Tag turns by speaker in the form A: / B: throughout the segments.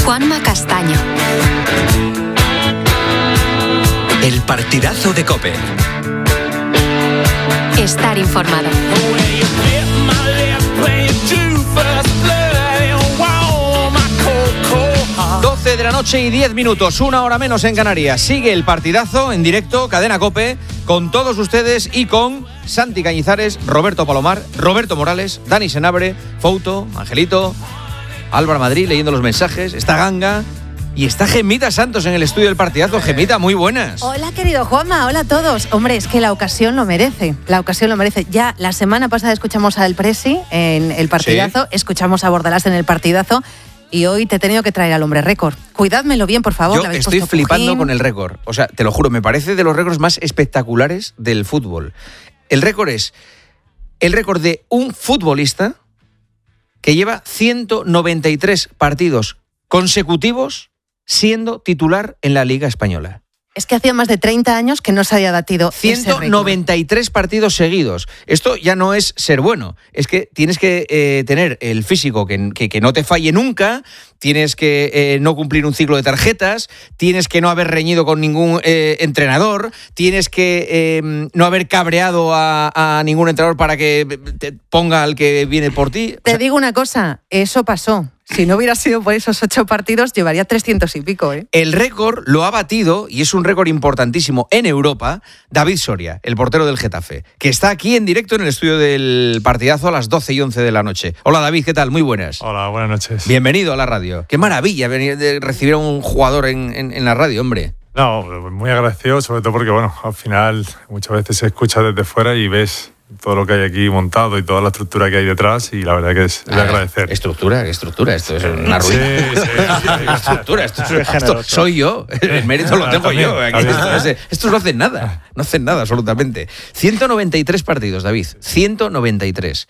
A: Juanma Castaño.
B: El partidazo de COPE.
A: Estar informado.
C: 12 de la noche y 10 minutos, una hora menos en Canarias. Sigue el partidazo en directo, Cadena COPE, con todos ustedes y con Santi Cañizares, Roberto Palomar, Roberto Morales, Dani Senabre, Fouto, Angelito, Álvaro Madrid leyendo los mensajes, está Ganga y está Gemita Santos en el estudio del partidazo. Gemita, muy buenas.
D: Hola, querido Juanma, hola a todos. Hombre, es que la ocasión lo merece, Ya la semana pasada escuchamos a El Presi en el partidazo, sí. Escuchamos a Bordalás en el partidazo. Y hoy te he tenido que traer al hombre récord. Cuidádmelo bien, por favor.
C: Yo estoy flipando con el récord. O sea, te lo juro, me parece de los récords más espectaculares del fútbol. El récord es el récord de un futbolista que lleva 193 partidos consecutivos siendo titular en la Liga Española.
D: Es que hacía más de 30 años que no se había batido
C: 193 partidos seguidos. Esto ya no es ser bueno. Es que tienes que tener el físico que no te falle nunca, tienes que no cumplir un ciclo de tarjetas, tienes que no haber reñido con ningún entrenador, tienes que no haber cabreado a ningún entrenador para que te ponga al que viene por ti.
D: Te digo una cosa, eso pasó. Si no hubiera sido por esos 8 partidos, llevaría 300 y pico, ¿eh?
C: El récord lo ha batido, y es un récord importantísimo en Europa, David Soria, el portero del Getafe, que está aquí en directo en el estudio del partidazo a las 12 y 11 de la noche. Hola, David, ¿qué tal? Muy buenas.
E: Hola, buenas noches.
C: Bienvenido a la radio. Qué maravilla venir de recibir a un jugador en la radio, hombre.
E: No, muy agradecido, sobre todo porque, bueno, al final muchas veces se escucha desde fuera y ves todo lo que hay aquí montado y toda la estructura que hay detrás, y la verdad que es de agradecer.
C: Estructura, esto es una ruina. Sí. Esto soy yo, el mérito lo tengo yo. Estos no hacen nada absolutamente. 193 partidos, David, 193.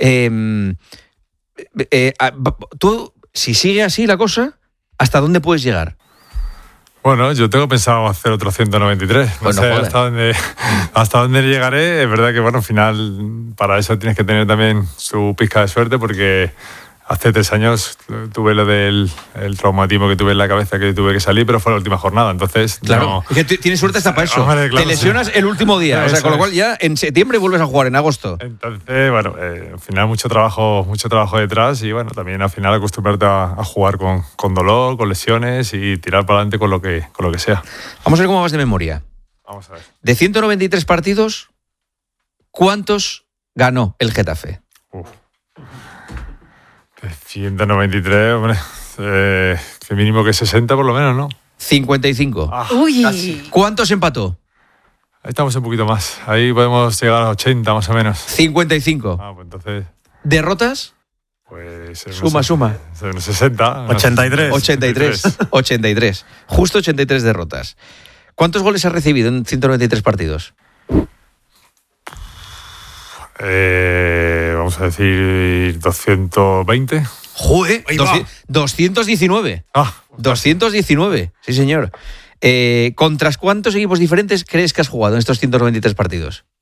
C: Tú, si sigue así la cosa, ¿hasta dónde puedes llegar?
E: Bueno, yo tengo pensado hacer otro 193. No sé hasta dónde llegaré. Es verdad que, bueno, al final para eso tienes que tener también su pizca de suerte, porque hace 3 años tuve lo del traumatismo que tuve en la cabeza, que tuve que salir, pero fue la última jornada. Entonces,
C: claro,
E: no.
C: Es que tienes suerte hasta para eso.
E: Hombre, claro,
C: te lesionas el último día, o sea, con lo cual ya en septiembre vuelves a jugar, en agosto.
E: Entonces, bueno, al final mucho trabajo detrás, y bueno, también al final acostumbrarte a jugar con dolor, con lesiones, y tirar para adelante con lo que sea.
C: Vamos a ver cómo vas de memoria.
E: Vamos a ver.
C: De 193 partidos, ¿cuántos ganó el Getafe?
E: 193, hombre, que mínimo que 60 por lo menos, ¿no?
C: 55.
D: Uy.
C: Casi. ¿Cuántos empató?
E: Ahí estamos un poquito más. Ahí podemos llegar a 80 más o menos.
C: 55.
E: Pues entonces...
C: ¿Derrotas?
E: Pues...
C: Suma.
E: 60.
C: 83. Justo 83 derrotas. ¿Cuántos goles has recibido en 193 partidos?
E: Vamos a decir 220.
C: ¡Joder! 219. 219, sí señor. ¿Contra cuántos equipos diferentes crees que has jugado en estos 193 partidos?